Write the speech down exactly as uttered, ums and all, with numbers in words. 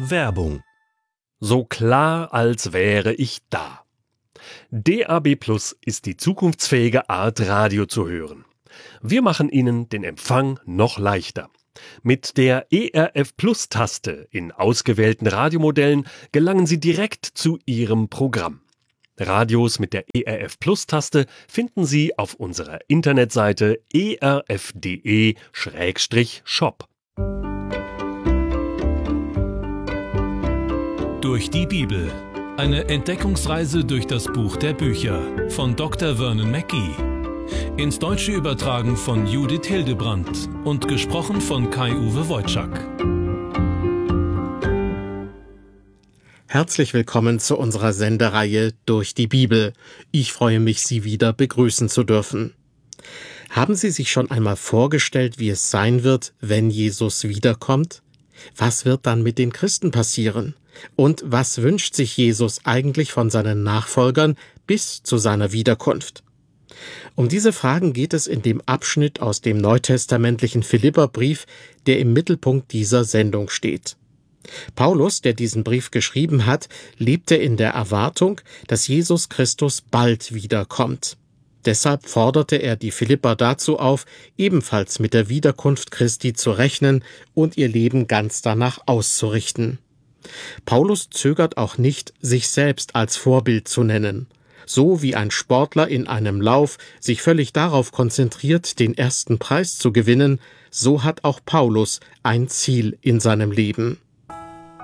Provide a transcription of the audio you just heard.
Werbung. So klar, als wäre ich da. D A B Plus ist die zukunftsfähige Art, Radio zu hören. Wir machen Ihnen den Empfang noch leichter. Mit der E R F Plus-Taste in ausgewählten Radiomodellen gelangen Sie direkt zu Ihrem Programm. Radios mit der E R F Plus-Taste finden Sie auf unserer Internetseite e r f punkt d e slash shop. Durch die Bibel. Eine Entdeckungsreise durch das Buch der Bücher von Doktor Vernon Mackey. Ins Deutsche übertragen von Judith Hildebrandt und gesprochen von Kai-Uwe Wojczak. Herzlich willkommen zu unserer Sendereihe Durch die Bibel. Ich freue mich, Sie wieder begrüßen zu dürfen. Haben Sie sich schon einmal vorgestellt, wie es sein wird, wenn Jesus wiederkommt? Was wird dann mit den Christen passieren? Und was wünscht sich Jesus eigentlich von seinen Nachfolgern bis zu seiner Wiederkunft? Um diese Fragen geht es in dem Abschnitt aus dem neutestamentlichen Philipperbrief, der im Mittelpunkt dieser Sendung steht. Paulus, der diesen Brief geschrieben hat, lebte in der Erwartung, dass Jesus Christus bald wiederkommt. Deshalb forderte er die Philipper dazu auf, ebenfalls mit der Wiederkunft Christi zu rechnen und ihr Leben ganz danach auszurichten. Paulus zögert auch nicht, sich selbst als Vorbild zu nennen. So wie ein Sportler in einem Lauf sich völlig darauf konzentriert, den ersten Preis zu gewinnen, so hat auch Paulus ein Ziel in seinem Leben.